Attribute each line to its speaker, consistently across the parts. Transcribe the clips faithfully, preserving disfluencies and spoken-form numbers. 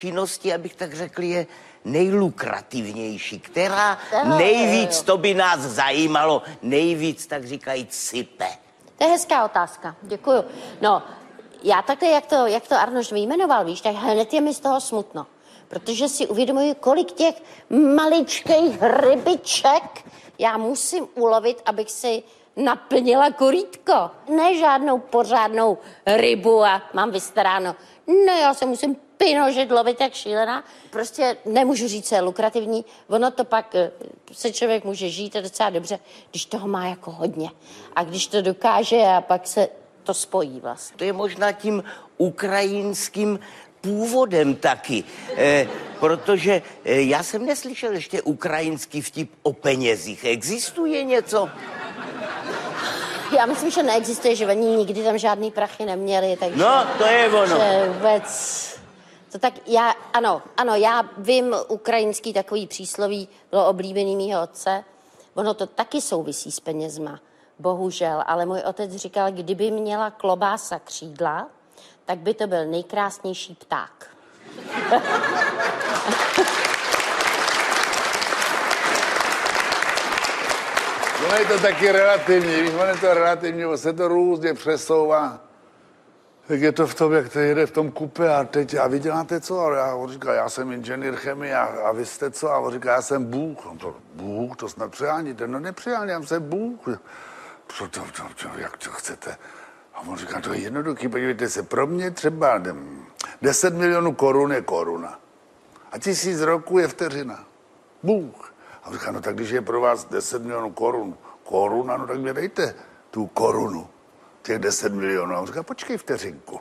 Speaker 1: činnosti, abych tak řekl, je nejlukrativnější, která nejvíc, to by nás zajímalo, nejvíc, tak říkajíc, sype.
Speaker 2: To je hezká otázka, děkuju. No, já takhle, jak to, jak to Arnošt vyjmenoval, víš, tak hned je mi z toho smutno. Protože si uvědomuji, kolik těch maličkých rybiček já musím ulovit, abych si naplnila korýtko. Ne žádnou pořádnou rybu a mám vystaráno. No, já se musím pinožit, lovit jak šílená. Prostě nemůžu říct, co je lukrativní. Ono to pak se člověk může žít a docela dobře, když toho má jako hodně. A když to dokáže a pak se to spojí vlastně.
Speaker 1: To je možná tím ukrajinským původem taky, eh, protože eh, já jsem neslyšel ještě ukrajinský vtip o penězích. Existuje něco?
Speaker 2: Já myslím, že neexistuje, že oni nikdy tam žádný prachy neměli, takže...
Speaker 1: No, to je ono.
Speaker 2: Že vůbec... To tak já, ano, ano, já vím ukrajinský takový přísloví, bylo oblíbený mýho otce. Ono to taky souvisí s penězma, bohužel, ale můj otec říkal, kdyby měla klobása křídla, tak by to byl nejkrásnější pták.
Speaker 3: No je to taky relativní, víš, on je to relativní, se to různě přesouvá. Tak je to v tom, jak to jede v tom kupe a teď, a vy děláte co? A já, on říká, já jsem inženýr chemie a, a vy jste co? A on říká, já jsem Bůh. On to, Bůh, to snad přeháníte. No nepřeháním, jsem Bůh. Co to, to, to, jak to chcete? A on říká, to je jednoduchý, podívejte se, pro mě třeba deset milionů korun je koruna. A tisíc roků je vteřina. Bůh. A on říká, no tak když je pro vás deset milionů korun, koruna, no tak mě dejte tu korunu, těch deset milionů. A on říká, počkej vteřinku.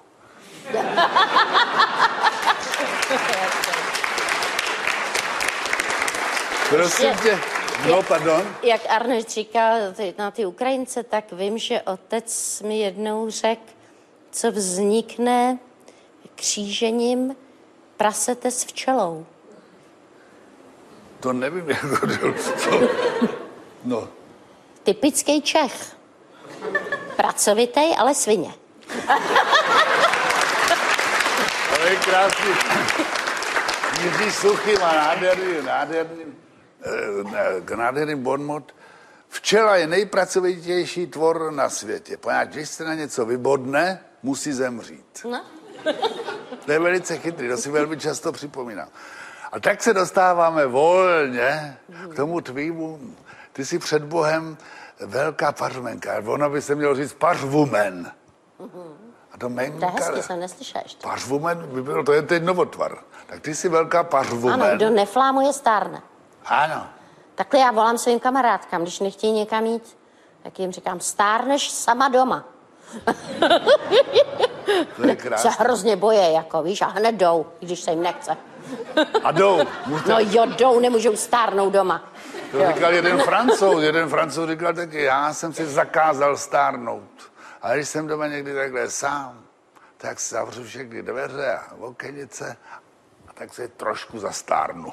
Speaker 3: Prosím tě, no pardon.
Speaker 2: Jak Arnošt říkal na ty Ukrajince, tak vím, že otec mi jednou řekl, co vznikne křížením prasete s včelou.
Speaker 3: To nevím, jak to... No.
Speaker 2: Typický Čech. Pracovitej, ale svině.
Speaker 3: To je krásný. Jiří Suchý má nádherný, nádherný, eh, nádherný bonmot. Včela je nejpracovitější tvor na světě. Poněvadž, když se na něco vybodne, musí zemřít.
Speaker 2: No.
Speaker 3: To je velice chytrý, to si velmi často připomínám. A tak se dostáváme volně k tomu tvýmu. Ty jsi před Bohem velká pařmenka. Ono by se mělo říct pařvumen. A to menka...
Speaker 2: To je hezky, jsem neslyšela ještě.
Speaker 3: Pařvumen by bylo, to je teď novotvar. Tak ty jsi velká pařvumen.
Speaker 2: Ano, kdo neflámuje, stárne.
Speaker 3: Ano.
Speaker 2: Takhle já volám svým kamarádkám, když nechtějí někam jít, tak jim říkám, stárneš sama doma.
Speaker 3: To je krásné.
Speaker 2: Se hrozně boje, jako víš, a hned jdou, když se jim nechce.
Speaker 3: A jdou.
Speaker 2: No jo, jdou, nemůžou stárnout doma.
Speaker 3: To jo. Říkal jeden Francouz, jeden Francouz říkal taky, já jsem si zakázal stárnout. A když jsem doma někdy takhle sám, tak si zavřu všechny dveře a okenice a tak se trošku zastárnu.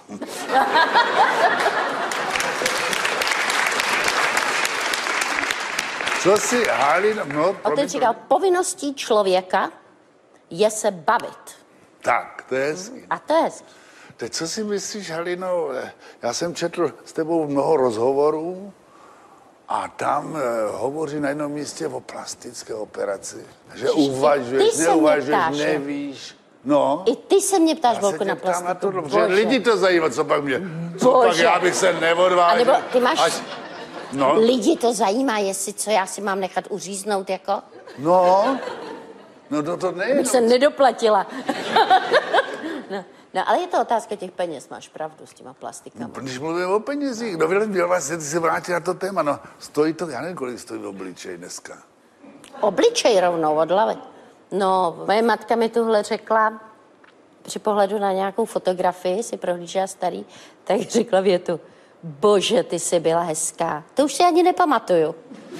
Speaker 3: Co si, Halina, no...
Speaker 2: A teď říkal, povinností člověka je se bavit.
Speaker 3: Tak, to je hezký.
Speaker 2: A to je hezký.
Speaker 3: Teď co si myslíš, Halino, já jsem četl s tebou mnoho rozhovorů a tam eh, hovoří na jednom místě o plastické operaci. Že uvažuješ, neuvažuješ, nevíš. No.
Speaker 2: I ty se mě ptáš,
Speaker 3: já
Speaker 2: Volko, na plastiku.
Speaker 3: Na to, protože lidi to zajímá, co pak mě, co
Speaker 2: Bože.
Speaker 3: pak já bych se neodvážil.
Speaker 2: A nebo ty máš...
Speaker 3: Až, no.
Speaker 2: Lidi to zajímá, jestli co já si mám nechat uříznout, jako?
Speaker 3: No, no to, to nejenom.
Speaker 2: Bych se nedoplatila. no, no, ale je to otázka těch peněz, máš pravdu s těma plastikama.
Speaker 3: No, když mluvím o penězích, no byl vlastně, ty se vrátí na to téma, no stojí to, já nevím, kolik stojí obličej dneska.
Speaker 2: Obličej rovnou od hlavy. No, moje matka mi tuhle řekla, při pohledu na nějakou fotografii, si prohlížela starý, tak řekla větu, bože, ty jsi byla hezká. To už si ani nepamatuju.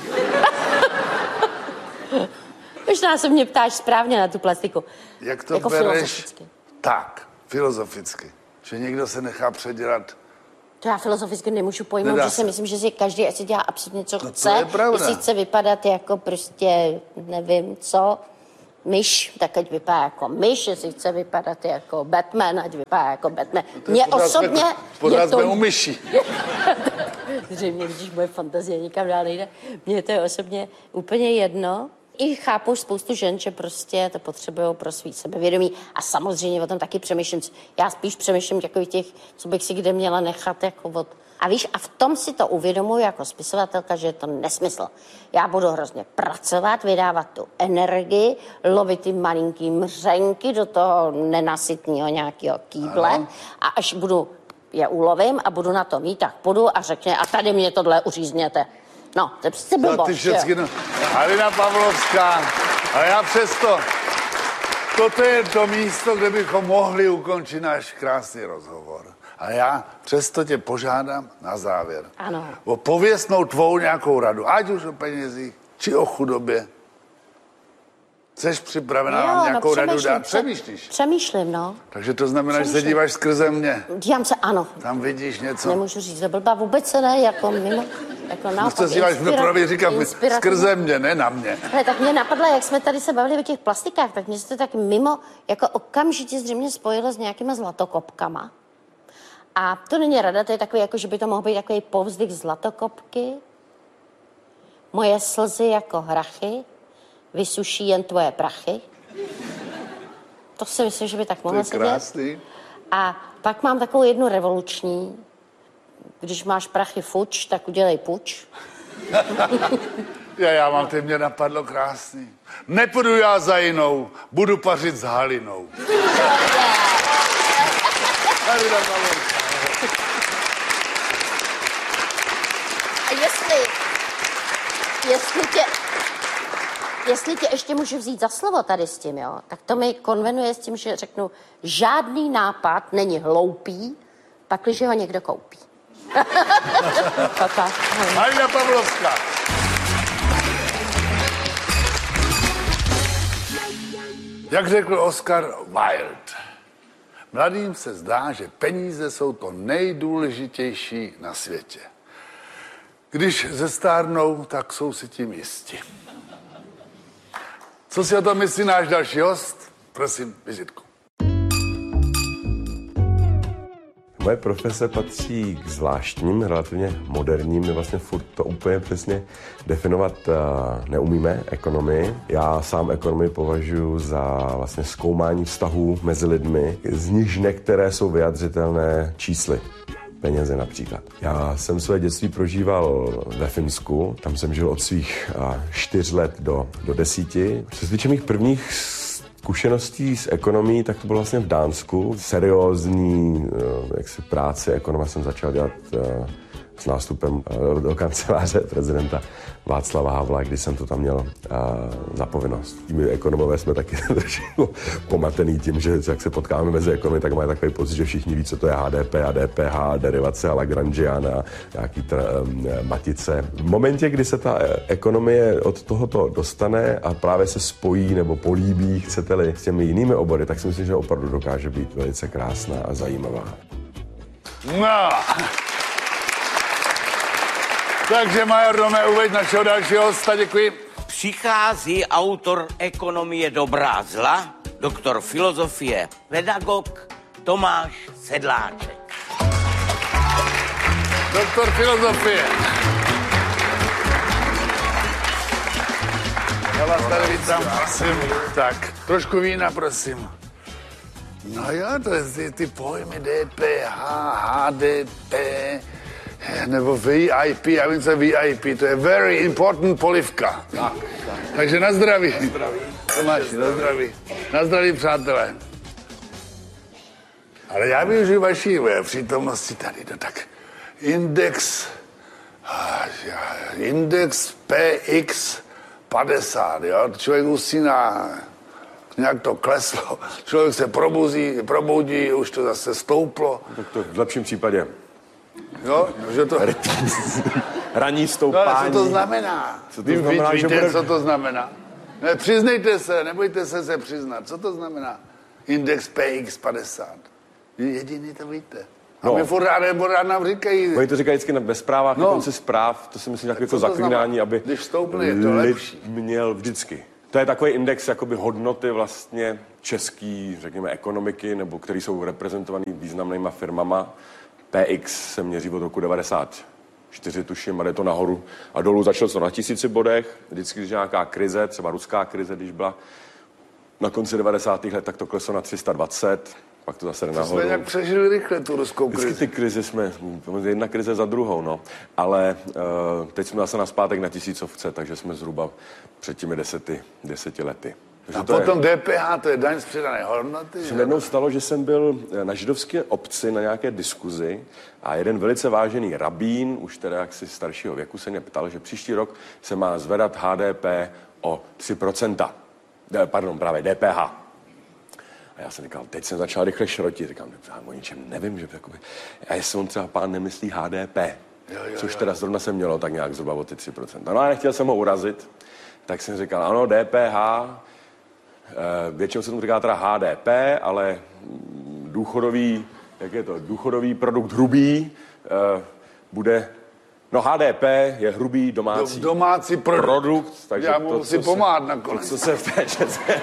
Speaker 2: Možná se mě ptáš správně na tu plastiku.
Speaker 3: Jak to
Speaker 2: jako
Speaker 3: bereš?
Speaker 2: Filozoficky.
Speaker 3: Tak, filozoficky. Že někdo se nechá předělat.
Speaker 2: To já filozoficky nemůžu pojmout,
Speaker 3: Nedá
Speaker 2: že si
Speaker 3: se.
Speaker 2: myslím, že si každý asi dělá absolutně, co
Speaker 3: No to
Speaker 2: chce.
Speaker 3: je pravda.
Speaker 2: Jestli chce vypadat jako prostě, nevím co, myš, tak ať vypadá jako myš, jestli chce vypadat jako Batman, ať vypadá jako Batman. Mně osobně...
Speaker 3: Pořád jsme u myší.
Speaker 2: Zřejmě, když moje fantazie nikam dál nejde. Mně to je osobně úplně jedno. I chápu spoustu žen, že prostě to potřebují pro svý sebevědomí. A samozřejmě o tom taky přemýšlím. Já spíš přemýšlím takových těch, co bych si kde měla nechat jako od... A víš, a v tom si to uvědomuji jako spisovatelka, že je to nesmysl. Já budu hrozně pracovat, vydávat tu energii, lovit ty malinký mřenky do toho nenasytného nějakého kýble. Ano. A až budu je ulovím a budu na to mít, tak půjdu a řekne, a tady mě tohle uřízněte. No, to je přece blbost,
Speaker 3: všechny, no. Alina Pavlovská, a já přesto, toto je to místo, kde bychom mohli ukončit náš krásný rozhovor. A já přesto tě požádám na závěr.
Speaker 2: Ano.
Speaker 3: O pověstnou tvou nějakou radu, ať už o penězích, či o chudobě. Jseš připravená
Speaker 2: jo,
Speaker 3: nám nějakou
Speaker 2: no,
Speaker 3: radu dát?
Speaker 2: Pře-
Speaker 3: Přemýšlíš?
Speaker 2: Přemýšlím, no.
Speaker 3: Takže to znamená, že se díváš skrze mě.
Speaker 2: Dívám se, ano.
Speaker 3: Tam vidíš něco.
Speaker 2: Nemůžu říct, že blbá vůbec se ne, jako mimo. Jako
Speaker 3: naopak, co si díváš, no právě říkám, skrze mě, ne na mě.
Speaker 2: Hele, tak mě napadlo, jak jsme tady se bavili o těch plastikách, tak mě se to tak mimo, jako okamžitě zřejmě spojilo s nějakýma zlatokopkama. A to není rada, to je takový, jako že by to mohl být takový povzdych zlatokopky. Moje slzy jako hrachy, vysuší jen tvoje prachy. To si myslím, že by tak mohlo sedět.
Speaker 3: To je krásný.
Speaker 2: A pak mám takovou jednu revoluční. Když máš prachy fuč, tak udělej puč.
Speaker 3: já, já mám, ty mě napadlo krásný. Nepůjdu já za jinou, budu pařit s Halinou.
Speaker 2: A jestli, jestli tě, jestli tě ještě můžu vzít za slovo tady s tím, jo, tak to mi konvenuje s tím, že řeknu, žádný nápad není hloupý, pakliže ho někdo koupí.
Speaker 3: Alina Pavlovská. Jak řekl Oscar Wilde, mladým se zdá, že peníze jsou to nejdůležitější na světě. Když zestárnou, tak jsou si tím jisti. Co si o tom myslí náš další host? Prosím, vizitku.
Speaker 4: Moje profese patří k zvláštním, relativně moderním, my vlastně furt to úplně přesně definovat uh, neumíme, ekonomii. Já sám ekonomii považuji za vlastně zkoumání vztahů mezi lidmi, z nichž některé jsou vyjadřitelné čísly. Peněze například. Já jsem své dětství prožíval ve Finsku, tam jsem žil od svých uh, čtyř let do, do desíti. Co se týče mých prvních zkušeností s ekonomií, tak to bylo vlastně v Dánsku. Seriózní jaksi práci ekonoma jsem začal dělat s nástupem do kanceláře prezidenta Václava Havla, kdy jsem to tam měl za povinnost. My ekonomové jsme taky trošku pomatený tím, že jak se potkáme mezi ekonomy, tak mají takový pocit, že všichni ví, co to je H D P a D P H, derivace a Lagrangian a nějaký tra- matice. V momentě, kdy se ta ekonomie od tohoto dostane a právě se spojí nebo políbí, chcete-li, s těmi jinými obory, tak si myslím, že opravdu dokáže být velice krásná a zajímavá.
Speaker 3: No. Takže major Dome, uveď našeho dalšího hosta, děkuji.
Speaker 1: Přichází autor ekonomie dobrá a zla, doktor filozofie, pedagog Tomáš Sedláček.
Speaker 3: Doktor filozofie. Já vás tady vítám, prosím. Tak, trošku vína, prosím. No jo, to je ty, ty pojmy D P H, H D P, nebo V I P, já vím, co je V I P, to je very important polivka. Tak, tak. Takže na zdraví. Na zdraví. Tomáši, na zdraví. Na zdraví, přátelé. Ale já využiju vaší přítomnosti tady, no tak index, index P X padesát, jo, člověk usíná, nějak to kleslo, člověk se probuzí, probudí, už to zase stouplo.
Speaker 4: Tak to v lepším případě.
Speaker 3: Jo, že to...
Speaker 4: Ranní stoupání.
Speaker 3: No, ale co to znamená?
Speaker 4: Co to znamená,
Speaker 3: Ví,
Speaker 4: že
Speaker 3: víte,
Speaker 4: bude...
Speaker 3: co to znamená? Ne, přiznejte se, nebojte se se přiznat. Co to znamená? Index P X padesát. Jediný to víte. A no. My furt rád, nebo rád nám říkají...
Speaker 4: Oni to říkají vždycky ve zprávách, no. Na konci zpráv, to si myslím, takové to zaklínání, aby
Speaker 3: když stoupne, je to lepší.
Speaker 4: měl vždycky To je takový index jakoby hodnoty vlastně český, řekněme, ekonomiky, nebo který jsou reprezentovaný významnýma firmama. P X se měří od roku devadesát čtyři, tuším, a jde to nahoru a dolů. Začalo to na tisíci bodech. Vždycky, když nějaká krize, třeba ruská krize, když byla na konci devadesátých let, tak to kleslo na tři sta dvacet, pak to zase jde nahoru.
Speaker 3: Jsme nějak přežili rychle tu ruskou krizi.
Speaker 4: Vždycky ty krize jsme, jedna krize za druhou, no. Ale uh, teď jsme zase naspátek na tisícovce, takže jsme zhruba před těmi deseti, deseti lety.
Speaker 3: A potom je... D P H, to je daň z přidané hodnoty.
Speaker 4: Se jednou stalo, že jsem byl na židovské obci na nějaké diskuzi a jeden velice vážený rabín, už teda jaksi staršího věku, se mě ptal, že příští rok se má zvedat H D P o tři procenta. Pardon, právě D P H. A já jsem říkal, teď jsem začal rychle šrotit. Říkám, o ničem nevím, že jakoby... A jestli on třeba pán nemyslí H D P, jo, jo, což teda zrovna se mělo tak nějak zhruba o ty tři procenta. No a nechtěl jsem ho urazit, tak jsem říkal, ano, D P H, většinou se tomu říká teda H D P, ale důchodový, jak je to, důchodový produkt hrubý bude, no H D P je hrubý domácí,
Speaker 3: Do, domácí produkt,
Speaker 4: produkt takže
Speaker 3: já mu
Speaker 4: to,
Speaker 3: musím pomáhat nakonec.
Speaker 4: To, co se v té České,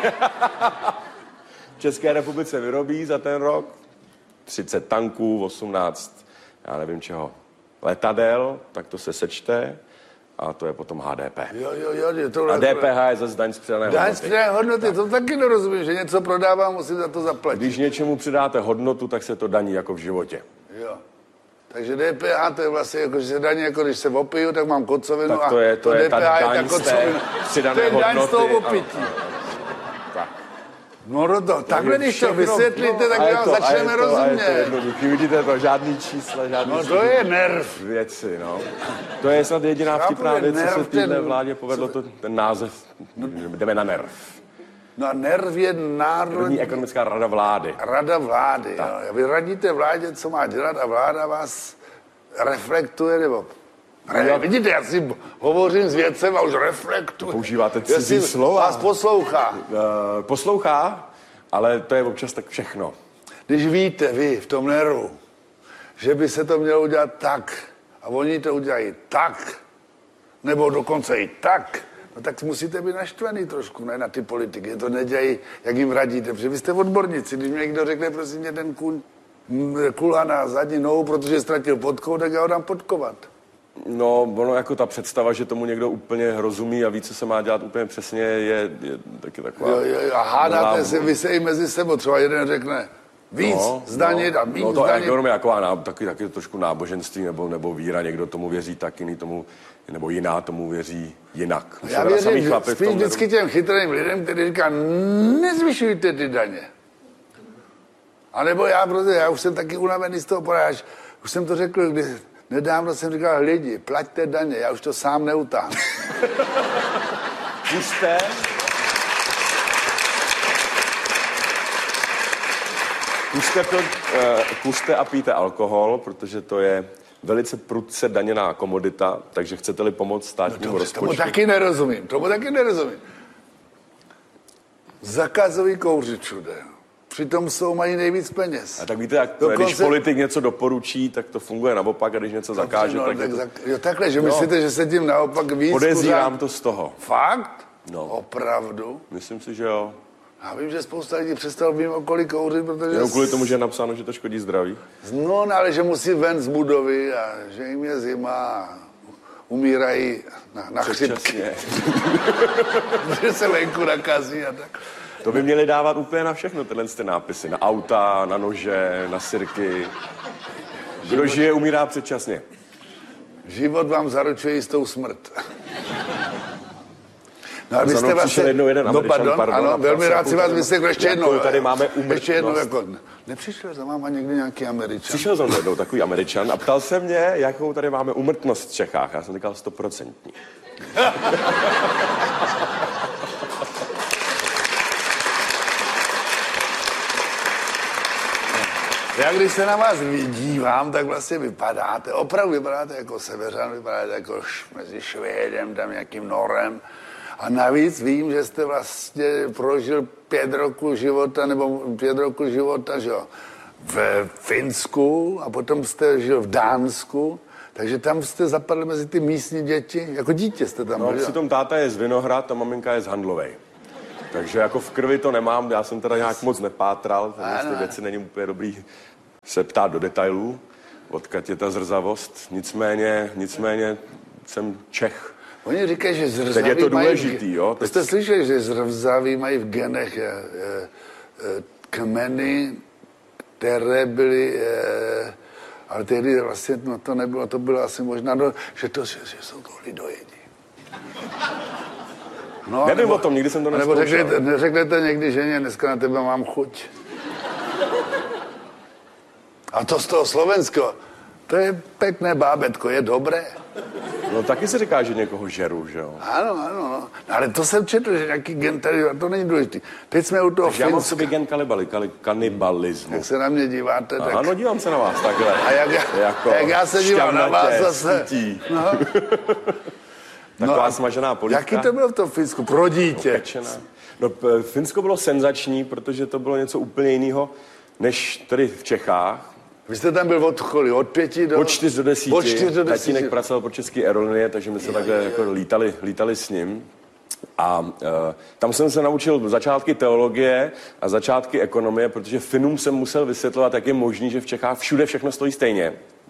Speaker 4: České republice vyrobí za ten rok, třicet tanků, osmnáct, já nevím čeho, letadel, tak to se sečte. A to je potom H D P.
Speaker 3: Jo, jo, jo, to
Speaker 4: a D P H je zase daň z přidané hodnoty.
Speaker 3: Daň z přidané hodnoty, to taky nerozumím, že něco prodávám, musím za to zaplatit.
Speaker 4: Když něčemu přidáte hodnotu, tak se to daní jako v životě.
Speaker 3: Jo. Takže D P H to je vlastně jako, že se daní, jako když se opiju, tak mám kocovinu.
Speaker 4: Tak to je, to
Speaker 3: a
Speaker 4: je
Speaker 3: to
Speaker 4: ta
Speaker 3: D P H
Speaker 4: daň
Speaker 3: je ta
Speaker 4: z té přidané hodnoty.
Speaker 3: To je daň z toho opití.
Speaker 4: Tak.
Speaker 3: No, no to, takhle když to vysvětlíte,
Speaker 4: no,
Speaker 3: tak vám začneme
Speaker 4: a
Speaker 3: rozumět.
Speaker 4: A je to jednoduchý, vidíte to, žádný čísla, žádný...
Speaker 3: No to je nerv.
Speaker 4: Věci, no. To je snad jediná vtipná věc, co se téhle vládě povedlo, to, ten název, jdeme na nerv.
Speaker 3: No a nerv je národní...
Speaker 4: ekonomická rada vlády.
Speaker 3: Rada vlády, jo. Vy radíte vládě, co má dělat a vláda vás reflektuje, nebo... Ne, vidíte, já si hovořím s vědcem a už reflektuji.
Speaker 4: Používáte cizí slova.
Speaker 3: Vás poslouchá.
Speaker 4: Uh, poslouchá, ale to je občas tak všechno.
Speaker 3: Když víte vy v tom nervu, že by se to mělo udělat tak a oni to udělají tak, nebo dokonce i tak, no tak musíte být naštvaný trošku, ne, na ty politiky. To nedělají, jak jim radíte, protože vy jste odborníci. Když mi někdo řekne, prosím mě, ten kůň kulhá na zadní nohu, protože ztratil podkou, tak já ho dám podkovat.
Speaker 4: No, ono jako ta představa, že tomu někdo úplně rozumí a ví, co se má dělat úplně přesně, je, je taky taková...
Speaker 3: Jo, jo, a hádáte se, vy se i mezi sebou, třeba jeden řekne víc no, zdanit
Speaker 4: no,
Speaker 3: a méně
Speaker 4: no, to
Speaker 3: zdanit.
Speaker 4: No, je jako taky, taky trošku náboženství nebo, nebo víra, někdo tomu věří tak, jiný tomu, nebo jiná tomu věří jinak.
Speaker 3: Já věřím spíš vždycky těm chytrým lidem, kteří říká, nezvyšujte ty daně. A nebo já, protože já už jsem taky unavený z toho poráž, už jsem to řekl, když nedávno jsem říkal, lidi, plaťte daně, já už to sám neutáhnu.
Speaker 4: Puste. Puste, to, uh, puste a pijte alkohol, protože to je velice prudce daněná komodita, takže chcete-li pomoct státnímu no rozpočtu.
Speaker 3: Tomu taky nerozumím, tomu taky nerozumím. Zakazují kouřit všude. Přitom jsou mají nejvíc peněz.
Speaker 4: A tak víte, jak to je, když politik něco doporučí, tak to funguje naopak, a když něco zakáže,
Speaker 3: no,
Speaker 4: tak,
Speaker 3: tak
Speaker 4: to...
Speaker 3: zak... Jo, takhle, že
Speaker 4: no.
Speaker 3: myslíte, že se tím naopak víc...
Speaker 4: Podezírám to z toho.
Speaker 3: Fakt?
Speaker 4: No.
Speaker 3: Opravdu?
Speaker 4: Myslím si, že jo.
Speaker 3: Já vím, že spousta lidí přestalo mým okolí kouřit, protože...
Speaker 4: Jenom kvůli tomu, že je napsáno, že to škodí zdraví.
Speaker 3: No, ale že musí ven z budovy a že jim je zima a umírají na, na chřipky. Že se venku nakazí a tak.
Speaker 4: To by měli dávat úplně na všechno, tyhle ty nápisy. Na auta, na nože, na sirky. Kdo žije, umírá předčasně.
Speaker 3: Život vám zaručuje jistou smrt. No a vy jste
Speaker 4: vlastně... jednou jeden Američan,
Speaker 3: no pardon,
Speaker 4: pardon,
Speaker 3: ano, velmi rád si vás vyslechnu ještě jednou.
Speaker 4: Tady máme umrtnost.
Speaker 3: Ještě jednou, jako, nepřišel za váma někdy nějaký Američan?
Speaker 4: Přišel za mnou jednou takový Američan a ptal se mě, jakou tady máme umrtnost v Čechách. Já jsem říkal stoprocentní.
Speaker 3: Já když se na vás dívám, tak vlastně vypadáte, opravdu vypadáte jako Seveřan, vypadáte jako mezi Švédem, tam nějakým Norem. A navíc vím, že jste vlastně prožil pět roků života, nebo pět roků života, že jo, v Finsku a potom jste žil v Dánsku, takže tam jste zapadli mezi ty místní děti, jako dítě jste tam
Speaker 4: no,
Speaker 3: byl.
Speaker 4: Přitom táta je z Vinohrad a maminka je z Handlovej. Takže jako v krvi to nemám, já jsem teda nějak moc nepátral, takže ty věci není úplně dobrý se ptát do detailů, odkud je ta zrzavost. Nicméně, nicméně jsem Čech.
Speaker 3: Oni říkají, že zrzaví
Speaker 4: teď je to důležitý,
Speaker 3: mají,
Speaker 4: jo?
Speaker 3: Teď jste slyšeli, že zrzaví mají v genech je, je, je, kmeny, které byly, je, ale tehdy vlastně no to nebylo, to bylo asi možná, do, že, to, že, že jsou to lidojedi. No,
Speaker 4: Nevím
Speaker 3: nebo,
Speaker 4: o tom, nikdy jsem to
Speaker 3: nebo
Speaker 4: neskoušel.
Speaker 3: řeknete, neřeknete někdy ženě, dneska na tebe mám chuť. A to z toho Slovensko, to je pěkné bábetko, je dobré.
Speaker 4: No taky se říká, že někoho žeru, že jo?
Speaker 3: Ano, ano, no. Ale to jsem četl, že nějaký gen tady, a to není důležitý. Teď jsme u toho
Speaker 4: Takže já mám v
Speaker 3: Finska.
Speaker 4: sobě gen kalibali, kali, kanibalismu.
Speaker 3: Jak se na mě díváte,
Speaker 4: Aha,
Speaker 3: tak...
Speaker 4: no dívám se na vás takhle.
Speaker 3: A jak, já,
Speaker 4: jako
Speaker 3: jak já se dívám na vás zase.
Speaker 4: No. Taková no, smažená polívka.
Speaker 3: Jaký to bylo v tom Finsku? Pro dítě.
Speaker 4: Pečená. No, Finsko bylo senzační, protože to bylo něco úplně jiného, než tady v Čechách.
Speaker 3: Vy jste tam byl od choli, od pěti do...
Speaker 4: Od čtyř do desíti.
Speaker 3: Od čtyř do desíti.
Speaker 4: Tatínek pracoval pro české aerolinie, takže my se takhle jako lítali, lítali s ním. A uh, tam jsem se naučil začátky teologie a začátky ekonomie, protože Finům jsem musel vysvětlovat, jak je možný, že v Čechách všude všechno stojí stejně.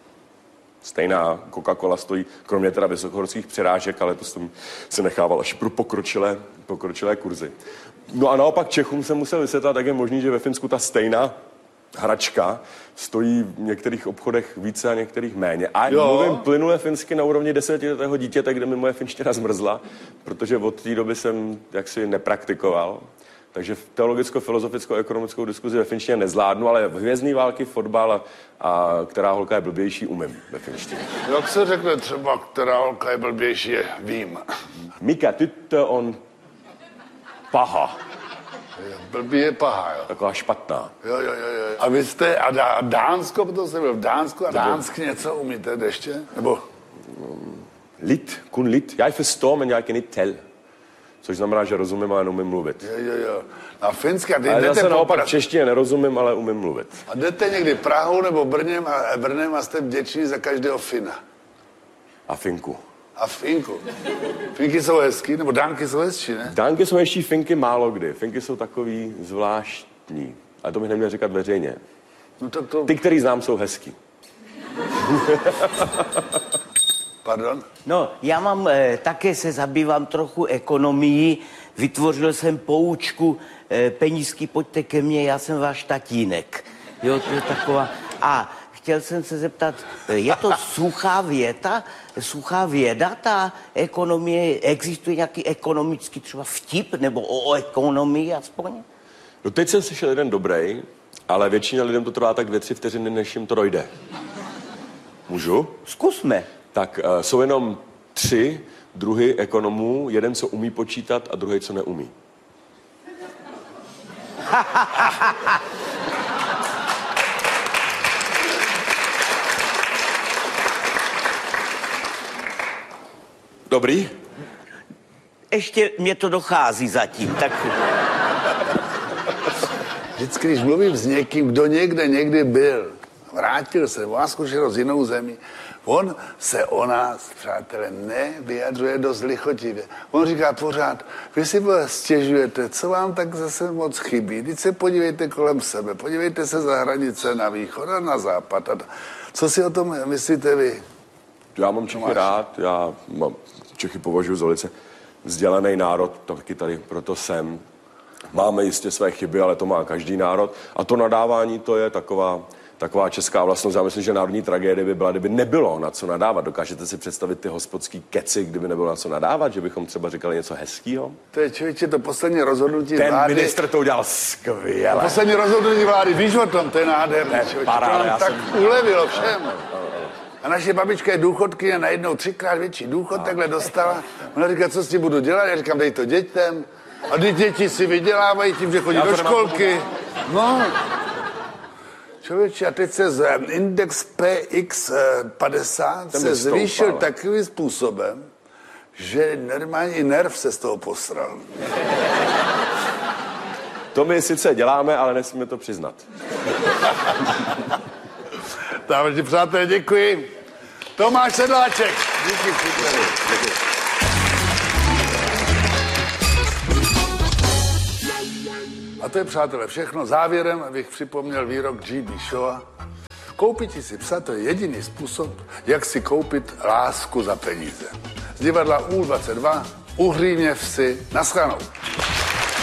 Speaker 4: Stejná Coca-Cola stojí, kromě teda vysokohorských přirážek, ale to jsem se nechával až pro pokročilé, pokročilé kurzy. No a naopak Čechům jsem musel vysvětlovat, jak je možný, že ve Finsku ta stejná hračka stojí v některých obchodech více a některých méně. A jo. Mluvím plynule finsky na úrovni desetiletého dítěte, kde mi moje finština zmrzla, protože od té doby jsem jaksi nepraktikoval. Takže teologicko-filozoficko-ekonomickou diskuzi ve finštině nezvládnu, ale hvězdný války, fotbal a, a která holka je blbější, umím ve finštině.
Speaker 3: Jak se řekne třeba, která holka je blbější, vím.
Speaker 4: Mika tyttö on paha.
Speaker 3: Blbý je paha, jo.
Speaker 4: Taková špatná.
Speaker 3: Jo, jo, jo, jo. A vy jste, a, Dá, a Dánsko, protože jste byl v Dánsku, a dánsky něco umíte ještě? Nebo?
Speaker 4: Lit, kun lit. Já förstår, men jag kan inte tell. Což znamená, že rozumím, ale neumím mluvit.
Speaker 3: Jo, jo, jo. A Finska, ty
Speaker 4: ale
Speaker 3: jdete
Speaker 4: zase naopak
Speaker 3: pra...
Speaker 4: v češtině nerozumím, ale umím mluvit.
Speaker 3: A jdete někdy Prahou nebo Brnem a, Brnem a jste vděční za každého Fina.
Speaker 4: A Finku.
Speaker 3: A Finku. Finky jsou hezký, nebo Dánky jsou hezčí, ne?
Speaker 4: Dánky jsou ještě Finky málo kdy. Finky jsou takový zvláštní. Ale to bych neměl říkat veřejně.
Speaker 3: No to, to...
Speaker 4: Ty, který znám, jsou hezký.
Speaker 3: Pardon?
Speaker 1: No, já mám, eh, také se zabývám trochu ekonomií. Vytvořil jsem poučku eh, penízky, pojďte ke mně, já jsem váš tatínek. Jo, to je taková... A chtěl jsem se zeptat, eh, je to suchá věta, suchá věda, ta ekonomie, existuje nějaký ekonomický třeba vtip, nebo o, o ekonomii aspoň?
Speaker 4: No teď jsem slyšel jeden dobrý, ale většina lidem to trvá tak dvě, tři vteřiny, než jim to dojde. Můžu?
Speaker 1: Zkusme.
Speaker 4: Tak uh, jsou jenom tři druhy ekonomů. Jeden, co umí počítat, a druhý, co neumí. Dobrý?
Speaker 1: Ještě mě to dochází zatím, tak...
Speaker 3: Vždycky, když mluvím s někým, kdo někde někdy byl, vrátil se, má zkušenost z jinou zemi, on se o nás, přátelé, nevyjadřuje dost lichotivě. On říká pořád, vy si stěžujete, co vám tak zase moc chybí. Teď se podívejte kolem sebe, podívejte se za hranice na východ a na západ. A co si o tom myslíte vy?
Speaker 4: Já mám Čechy rád, já mám, Čechy považuji za velice vzdělaný národ, taky tady proto jsem. Máme jistě své chyby, ale to má každý národ. A to nadávání, to je taková, taková česká vlastnost. Já myslím, že národní tragédie by byla, kdyby nebylo na co nadávat. Dokážete si představit ty hospodský keci, kdyby nebylo na co nadávat, že bychom třeba říkali něco hezkýho?
Speaker 3: To je, člověče, to poslední rozhodnutí
Speaker 4: Ten
Speaker 3: vlády.
Speaker 4: Ten ministr to udělal skvěle.
Speaker 3: Poslední rozhodnutí vlády, víš o tom, to je nádherné. To nám tak jsem... ulevilo všem. A naše babička je důchodkyně, najednou třikrát větší důchod, no. Takhle dostala. Ona říká, co s tím budu dělat? Já říkám, dej to dětem. A ty děti si vydělávají tím, že chodí do školky. No. Člověče, a teď se z index P X padesát se zvýšil takovým způsobem, že normální nerv se z toho posral.
Speaker 4: To my sice děláme, ale nesmíme to přiznat.
Speaker 3: Dáme ti, přátelé, děkuji. Tomáš Sedláček. Díky, děkuji. to je, přátelé, všechno. Závěrem bych připomněl výrok G B. Shawa. Koupit si psa, to je jediný způsob, jak si koupit lásku za peníze. Z divadla U dvacet dva, Uhřímě vsi, naschledanou.